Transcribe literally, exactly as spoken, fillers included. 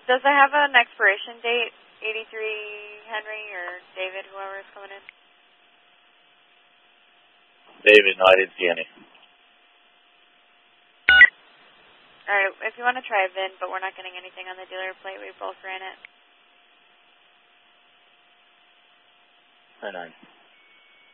Does it have an expiration date, eighty-three Henry or David, whoever is coming in? David, no, I didn't see any. All right, if you want to try a V I N, but we're not getting anything on the dealer plate, we both ran it. nine nine.